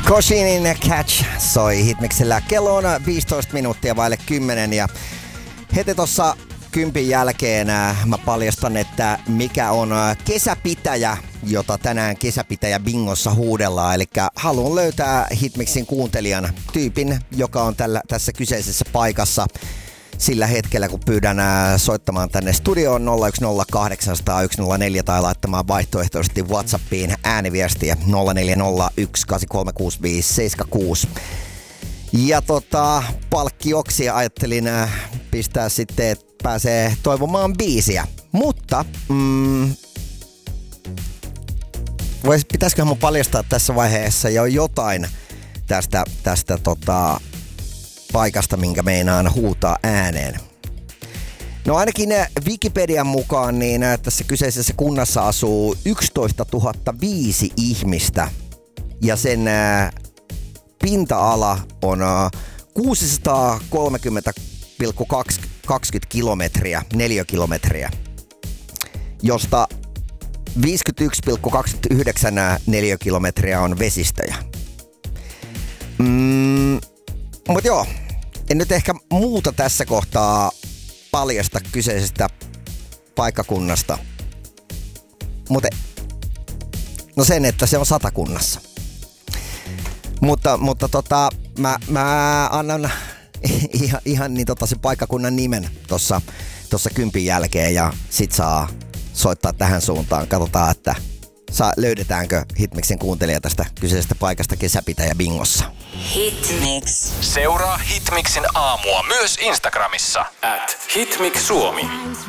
Koshinin Catch soi Hitmixillä. Kello on 15 minuuttia vaille 10 ja heti tossa 10 jälkeen mä paljastan, että mikä on kesäpitäjä, jota tänään kesäpitäjä bingossa huudellaan. Eli haluan löytää Hitmixin kuuntelijan tyypin, joka on tässä kyseisessä paikassa sillä hetkellä, kun pyydän soittamaan tänne studioon 010800104 tai laittamaan vaihtoehtoisesti WhatsAppiin ääniviestiä 0401836576. Ja palkkioksi ajattelin pistää sitten, että pääsee toivomaan biisiä. Mutta pitäisiköhän mun paljastaa tässä vaiheessa jo jotain tästä paikasta, minkä meinaan huutaa ääneen. No ainakin Wikipedian mukaan niin tässä kyseisessä kunnassa asuu 11 005 ihmistä ja sen pinta-ala on 630,20 kilometriä, neliökilometriä, josta 51,29 neliökilometriä on vesistöjä. Mutta joo, en nyt ehkä muuta tässä kohtaa paljasta kyseisestä paikkakunnasta. Mutta no sen, että se on Satakunnassa. Mutta mä annan ihan niin sen paikkakunnan nimen tossa 10 jälkeen ja sit saa soittaa tähän suuntaan. Katsotaan, että löydetäänkö Hitmixin kuuntelija tästä kyseisestä paikasta kesäpitäjä bingossa. Hitmix. Seuraa Hitmixin aamua myös Instagramissa @hitmixsuomi.